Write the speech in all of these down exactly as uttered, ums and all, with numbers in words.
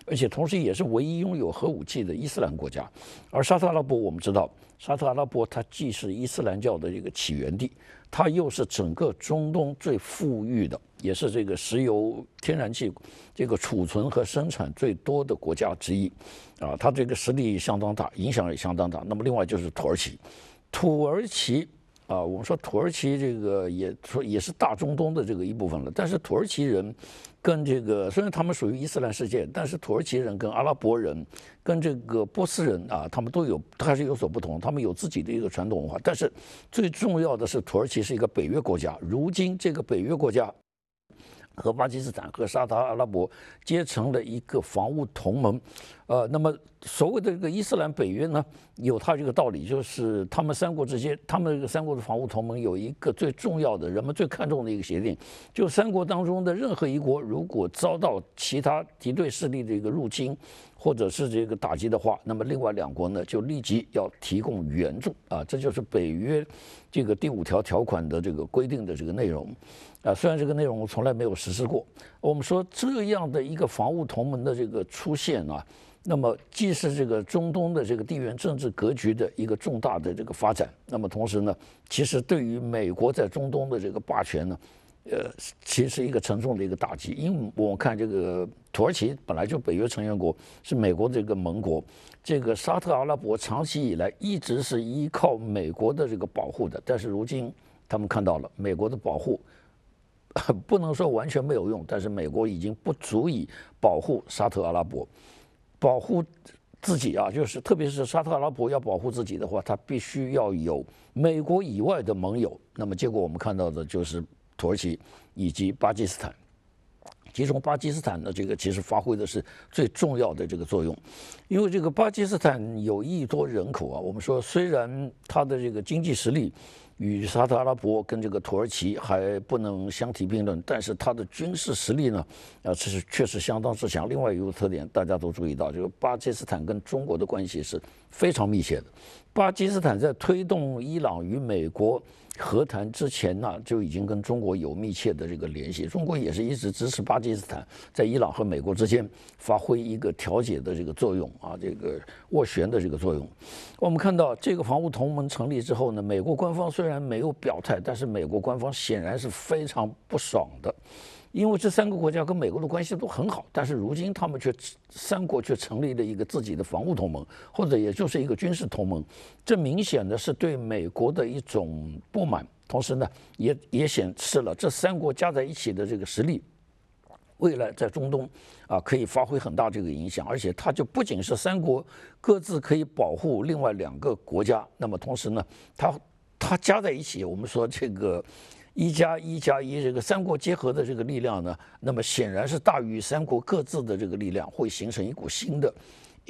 而且同时也是唯一拥有核武器的伊斯兰国家。而沙特阿拉伯，我们知道，沙特阿拉伯它既是伊斯兰教的这个起源地，它又是整个中东最富裕的，也是这个石油、天然气这个储存和生产最多的国家之一，啊，它这个实力相当大，影响也相当大。那么另外就是土耳其，土耳其。啊，我们说土耳其这个也说也是大中东的这个一部分了，但是土耳其人跟这个虽然他们属于伊斯兰世界，但是土耳其人跟阿拉伯人跟这个波斯人啊，他们都有还是有所不同，他们有自己的一个传统文化。但是最重要的是，土耳其是一个北约国家，如今这个北约国家和巴基斯坦和沙特阿拉伯结成了一个防务同盟，呃，那么所谓的这个伊斯兰北约呢，有它这个道理，就是他们三国之间，他们这个三国的防务同盟有一个最重要的、人们最看重的一个协定，就三国当中的任何一国如果遭到其他敌对势力的一个入侵或者是这个打击的话，那么另外两国呢就立即要提供援助啊，这就是北约这个第五条条款的这个规定的这个内容。啊，虽然这个内容从来没有实施过，我们说这样的一个防务同盟的这个出现啊，那么既是这个中东的这个地缘政治格局的一个重大的这个发展，那么同时呢，其实对于美国在中东的这个霸权呢，呃，其实是一个沉重的一个打击。因为我看这个土耳其本来就北约成员国，是美国的这个盟国，这个沙特阿拉伯长期以来一直是依靠美国的这个保护的，但是如今他们看到了美国的保护。不能说完全没有用，但是美国已经不足以保护沙特阿拉伯，保护自己啊，就是特别是沙特阿拉伯要保护自己的话，它必须要有美国以外的盟友。那么结果我们看到的就是土耳其以及巴基斯坦。其中巴基斯坦呢，这个其实发挥的是最重要的这个作用，因为这个巴基斯坦有一亿多人口啊，我们说虽然它的这个经济实力与沙特阿拉伯跟这个土耳其还不能相提并论，但是它的军事实力呢，啊，这是确实相当之强。另外一个特点，大家都注意到，这个巴基斯坦跟中国的关系是非常密切的。巴基斯坦在推动伊朗与美国和谈之前呢，就已经跟中国有密切的这个联系。中国也是一直支持巴基斯坦在伊朗和美国之间发挥一个调解的这个作用啊，这个斡旋的这个作用。我们看到这个防务同盟成立之后呢，美国官方虽然没有表态，但是美国官方显然是非常不爽的。因为这三个国家跟美国的关系都很好，但是如今他们却三国却成立了一个自己的防务同盟，或者也就是一个军事同盟，这明显的是对美国的一种不满，同时呢，也也显示了这三国加在一起的这个实力，未来在中东啊可以发挥很大这个影响，而且它就不仅是三国各自可以保护另外两个国家，那么同时呢，它它加在一起，我们说这个。一加一加一，这个三国结合的这个力量呢，那么显然是大于三国各自的这个力量，会形成一股新的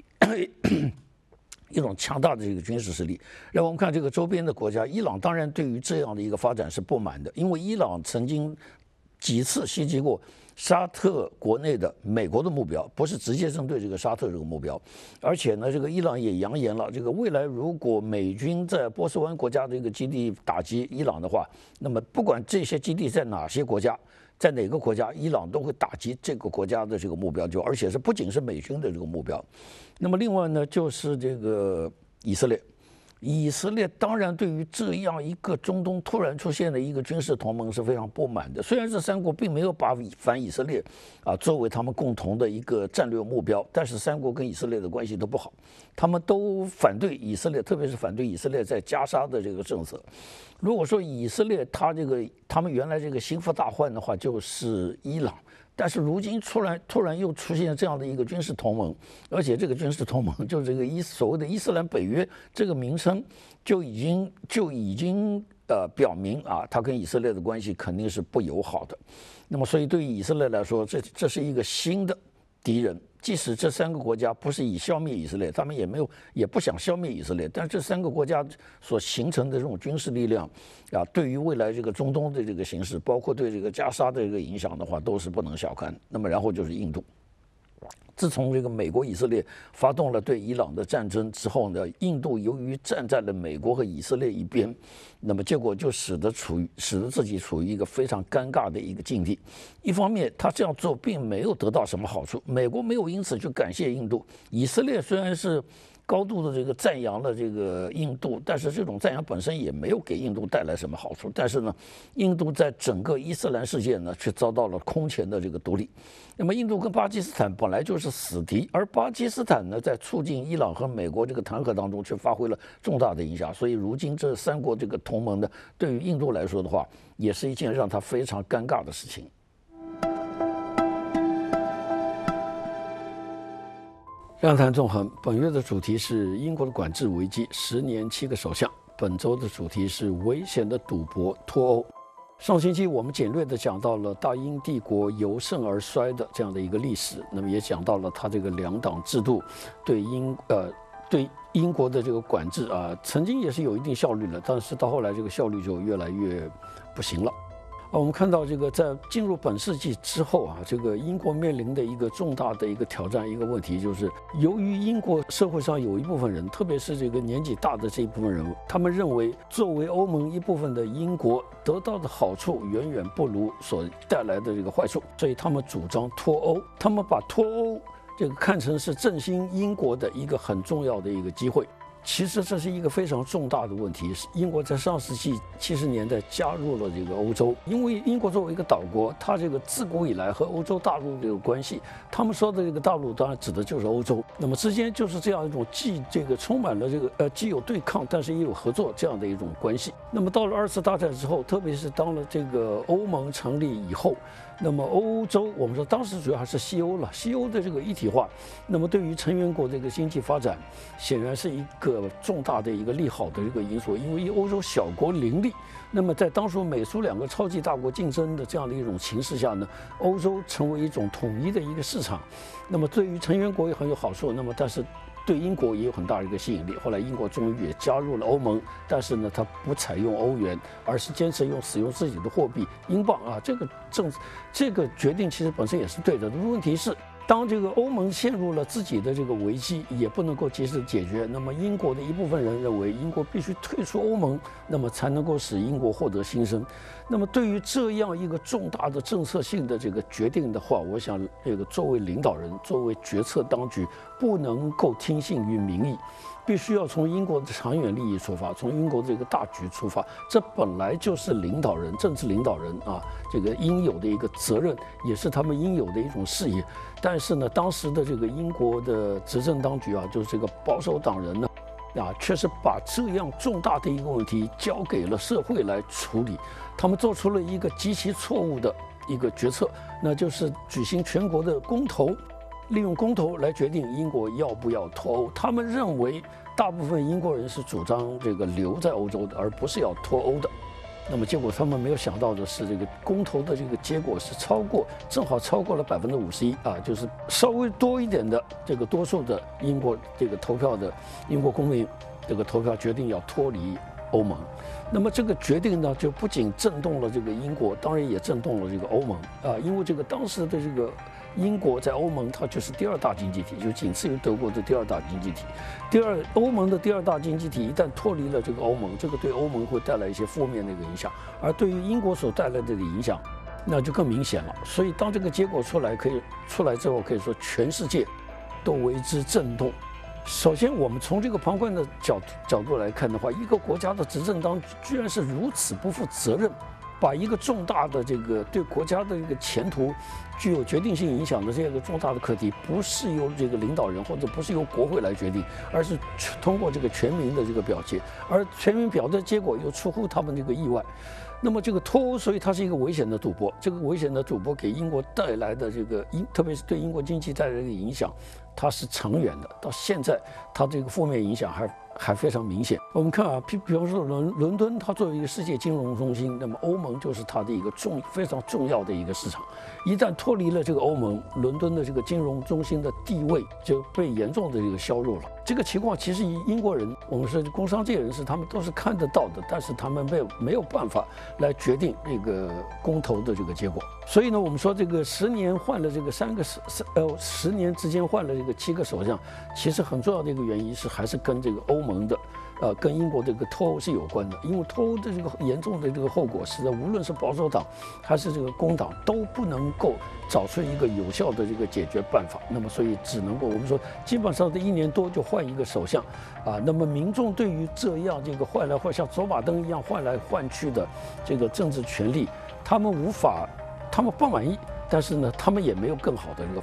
一种强大的这个军事实力。让我们看这个周边的国家，伊朗当然对于这样的一个发展是不满的，因为伊朗曾经几次袭击过沙特国内的美国的目标，不是直接针对这个沙特这个目标，而且呢，这个伊朗也扬言了，这个未来如果美军在波斯湾国家的一个基地打击伊朗的话，那么不管这些基地在哪些国家，在哪个国家，伊朗都会打击这个国家的这个目标，就而且是不仅是美军的这个目标。那么另外呢，就是这个以色列。以色列当然对于这样一个中东突然出现的一个军事同盟是非常不满的。虽然这三国并没有把反以色列啊作为他们共同的一个战略目标，但是三国跟以色列的关系都不好，他们都反对以色列，特别是反对以色列在加沙的这个政策。如果说以色列他这个他们原来这个心腹大患的话，就是伊朗。但是如今突然突然又出现这样的一个军事同盟，而且这个军事同盟就这个伊所谓的伊斯兰北约这个名称就已经就已经呃表明啊，它跟以色列的关系肯定是不友好的。那么所以对于以色列来说，这这是一个新的敌人。即使这三个国家不是以消灭以色列，他们也没有也不想消灭以色列，但是这三个国家所形成的这种军事力量啊，对于未来这个中东的这个形势，包括对这个加沙的这个影响的话，都是不能小看。那么然后就是印度。 自从这个美国以色列发动了对伊朗的战争之后呢，印度由于站在了美国和以色列一边，那么结果就使得处于使得自己处于一个非常尴尬的一个境地。一方面，他这样做并没有得到什么好处，美国没有因此去感谢印度，以色列虽然是高度的这个赞扬了这个印度，但是这种赞扬本身也没有给印度带来什么好处。但是呢，印度在整个伊斯兰世界呢，却遭到了空前的这个独立。那么，印度跟巴基斯坦本来就是死敌，而巴基斯坦呢，在促进伊朗和美国这个谈和当中，却发挥了重大的影响。所以，如今这三国这个同盟呢，对于印度来说的话，也是一件让他非常尴尬的事情。量谈纵横，本月的主题是英国的管制危机，十年七个首相。本周的主题是危险的赌博脱欧。上星期我们简略地讲到了大英帝国由盛而衰的这样的一个历史，那么也讲到了它这个两党制度对英呃对英国的这个管制啊，曾经也是有一定效率的，但是到后来这个效率就越来越不行了。啊，我们看到这个在进入本世纪之后啊，这个英国面临的一个重大的一个挑战，一个问题就是，由于英国社会上有一部分人，特别是这个年纪大的这一部分人，他们认为作为欧盟一部分的英国得到的好处远远不如所带来的这个坏处，所以他们主张脱欧，他们把脱欧这个看成是振兴英国的一个很重要的一个机会。其实这是一个非常重大的问题。英国在上世纪七十年代加入了这个欧洲，因为英国作为一个岛国，它这个自古以来和欧洲大陆这个关系，他们说的这个大陆当然指的就是欧洲。那么之间就是这样一种既这个充满了这个呃既有对抗，但是也有合作这样的一种关系。那么到了二次大战之后，特别是当了这个欧盟成立以后，那么欧洲我们说当时主要还是西欧了，西欧的这个一体化，那么对于成员国这个经济发展，显然是一个重大的一个利好的这个因素，因为欧洲小国林立，那么在当初美苏两个超级大国竞争的这样的一种形势下呢，欧洲成为一种统一的一个市场，那么对于成员国也很有好处，那么但是对英国也有很大的一个吸引力。后来英国终于也加入了欧盟，但是呢，它不采用欧元，而是坚持用使用自己的货币英镑啊。这个政这个决定其实本身也是对的。问题是，当这个欧盟陷入了自己的这个危机，也不能够及时解决，那么英国的一部分人认为英国必须退出欧盟，那么才能够使英国获得新生。那么对于这样一个重大的政策性的这个决定的话，我想这个作为领导人，作为决策当局，不能够听信于民意，必须要从英国的长远利益出发，从英国这个大局出发。这本来就是领导人、政治领导人啊，这个应有的一个责任，也是他们应有的一种事业。但是呢，当时的这个英国的执政当局啊，就是这个保守党人呢，啊，却是把这样重大的一个问题交给了社会来处理。他们做出了一个极其错误的一个决策，那就是举行全国的公投，利用公投来决定英国要不要脱欧。他们认为大部分英国人是主张这个留在欧洲的，而不是要脱欧的。那么结果他们没有想到的是，这个公投的这个结果是超过，正好超过了百分之五十一啊，就是稍微多一点的这个多数的英国这个投票的英国公民这个投票决定要脱离欧盟。那么这个决定呢，就不仅震动了这个英国，当然也震动了这个欧盟啊，因为这个当时的这个英国在欧盟它就是第二大经济体，就仅次于德国的第二大经济体。第二，欧盟的第二大经济体一旦脱离了这个欧盟，这个对欧盟会带来一些负面的一个影响，而对于英国所带来的影响，那就更明显了。所以当这个结果出来，可以出来之后，可以说全世界都为之震动。首先，我们从这个旁观的角角度来看的话，一个国家的执政当局居然是如此不负责任，把一个重大的这个对国家的一个前途具有决定性影响的这个重大的课题，不是由这个领导人或者不是由国会来决定，而是通过这个全民的这个表决，而全民表决结果又出乎他们这个意外。那么这个脱欧，所以它是一个危险的赌博。这个危险的赌博给英国带来的这个英，特别是对英国经济带来的影响，它是长远的。到现在，它这个负面影响还还非常明显。我们看啊，比比方说伦伦敦，它作为一个世界金融中心，那么欧盟就是它的一个重非常重要的一个市场。一旦脱离了这个欧盟，伦敦的这个金融中心的地位就被严重的这个削弱了。这个情况其实英国人，我们是工商界人士，他们都是看得到的，但是他们没有没有办法来决定这个公投的这个结果。所以呢，我们说这个十年换了这个三个十呃十年之间换了这个七个首相，其实很重要的一个原因是还是跟这个欧盟的。呃，跟英国这个脱欧是有关的，因为脱欧的这个严重的这个后果，使得无论是保守党还是这个工党都不能够找出一个有效的这个解决办法。那么，所以只能够我们说，基本上这一年多就换一个首相，啊，那么民众对于这样这个换来换像走马灯一样换来换去的这个政治权利，他们无法，他们不满意。但是呢，他们也没有更好的这个